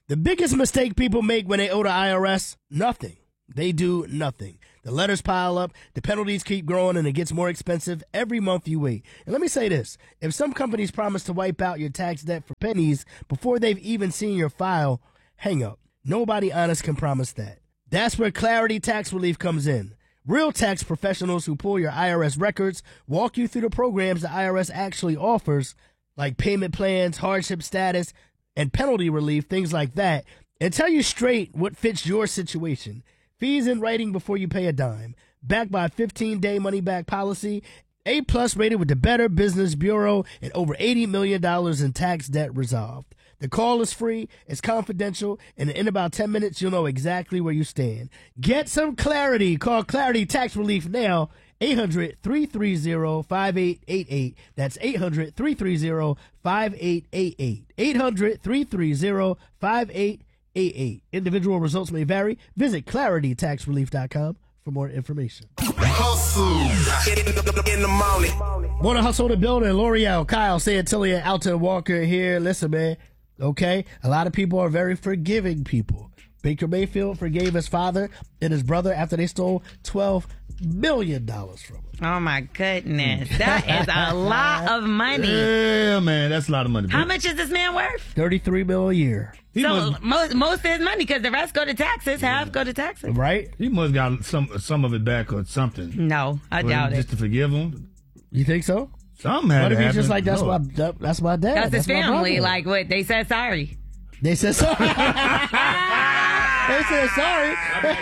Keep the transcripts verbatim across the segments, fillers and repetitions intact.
The biggest mistake people make when they owe the I R S? Nothing. They do nothing. The letters pile up, the penalties keep growing, and it gets more expensive every month you wait. And let me say this. If some companies promise to wipe out your tax debt for pennies before they've even seen your file, hang up. Nobody honest can promise that. That's where Clarity Tax Relief comes in. Real tax professionals who pull your I R S records, walk you through the programs the I R S actually offers, like payment plans, hardship status, and penalty relief, things like that, and tell you straight what fits your situation. Fees in writing before you pay a dime. Backed by a fifteen-day money-back policy. A-plus rated with the Better Business Bureau and over eighty million dollars in tax debt resolved. The call is free, it's confidential, and in about ten minutes you'll know exactly where you stand. Get some clarity. Call Clarity Tax Relief now. eight hundred, three three zero, five eight eight eight. That's eight hundred, three three zero, five eight eight eight. eight hundred, three three zero, five eight eight eight. Individual results may vary. Visit clarity tax relief dot com for more information. Hustle in the morning. Morning Hustle in the building. L'Oreal, Kyle, Santillia, Alton Walker here. Listen, man. Okay? A lot of people are very forgiving people. Baker Mayfield forgave his father and his brother after they stole twelve million dollars from him. Oh, my goodness. That is a lot of money. Yeah, man. That's a lot of money. How much is this man worth? thirty-three mil a year. He so must, most most of his money, because the rest go to taxes. Half go to taxes. Right? he must got some some of it back or something. No, I Well, doubt just it. to forgive him. You think so? Something had What to if he's happen. just like, that's Lord. my, that, that's my dad. That's, his my family. brother. Like, what? They said sorry. They said sorry. They said sorry.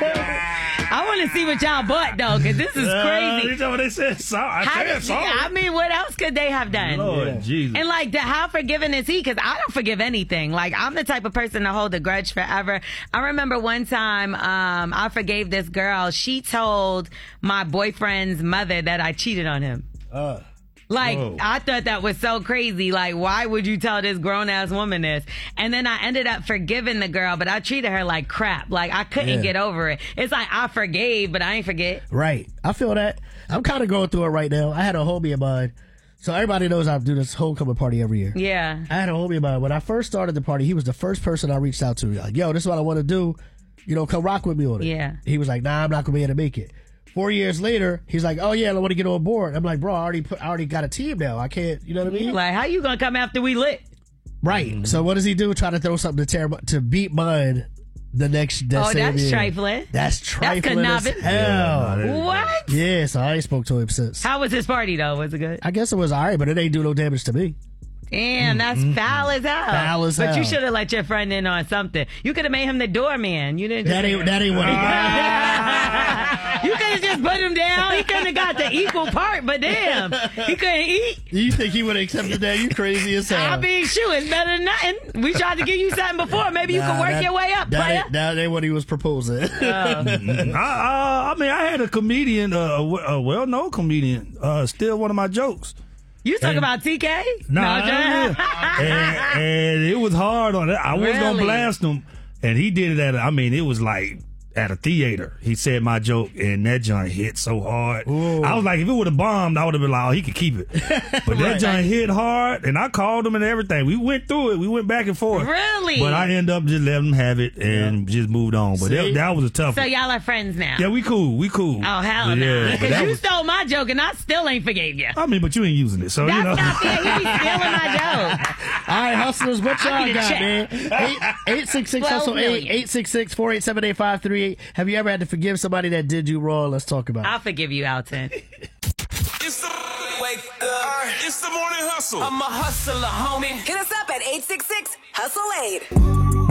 I want to see what y'all bought, though, because this is Uh, crazy. you know what they said? Sorry. I How said did, sorry. I mean, what else could they have done? Lord Yeah. Jesus. And like, the, how forgiving is he? Because I don't forgive anything. Like, I'm the type of person to hold a grudge forever. I remember one time um, I forgave this girl. She told my boyfriend's mother that I cheated on him. Uh, Like, Whoa. I thought that was so crazy. Like, why would you tell this grown-ass woman this? And then I ended up forgiving the girl, but I treated her like crap. Like, I couldn't Yeah. get over it. It's like, I forgave, but I ain't forget. right. I feel that. I'm kind of going through it right now. I had a homie of mine. So everybody knows I do this homecoming party every year. Yeah. I had a homie of mine. When I first started the party, he was the first person I reached out to. Like, yo, this is what I want to do. You know, come rock with me on it. Yeah. He was like, nah, I'm not going to be able to make it. Four years later, he's like, oh, yeah, I want to get on board. I'm like, bro, I already put, I already got a team now. I can't, you know what I mean? Like, how you gonna come after we lit? Right. So what does he do? Try to throw something to tear to beat mine the next that Oh, same that's year. trifling. That's trifling as conniving. hell. Yeah, no, that- What? Yeah, so I ain't spoke to him since. How was his party, though? Was it good? I guess it was all right, but it ain't do no damage to me. Damn, that's foul as hell. Foul as but hell. you should have let your friend in on something. You could have made him the doorman. You didn't. That ain't that ain't what he wanted. You could have just put him down. He couldn't have got the equal part, but damn, he couldn't eat. You think he would have accepted that? You crazy as hell. I mean, shoot, it's better than nothing. We tried to give you something before. Maybe you Nah, can work that- your way up, that player. ain't, that ain't what he was proposing. I, I, I mean, I had a comedian, uh, a well-known comedian, uh, steal one of my jokes. You talking And- about T K? Nah, No, and, and it was hard on it. I was gonna Really? blast him, and he did it at. A, I mean, it was like at a theater. He said my joke, and that joint hit so hard. Ooh. I was like, if it would have bombed, I would have been like, oh, he could keep it. But that joint hit hard, and I called him and everything. We went through it. We went back and forth. Really? But I ended up just letting him have it and just moved on. But See? that, that was a tough So one. y'all are friends now? Yeah, we cool. We cool. Oh, hell But no. yeah, but Because that you was- stole my joke, and I still ain't forgave you. I mean, but you ain't using it, so That's you know. not fair. He be stealing my joke. All right, hustlers, what I y'all need a got, check. man? eight six six hustle twelve eight million. eight six six four eight seven eight five three eight. Have you ever had to forgive somebody that did you wrong? Let's talk about it. I'll forgive you, Alton. It's the wake up. It's the morning hustle. I'm a hustler, homie. Hit us up at eight six six hustle eight.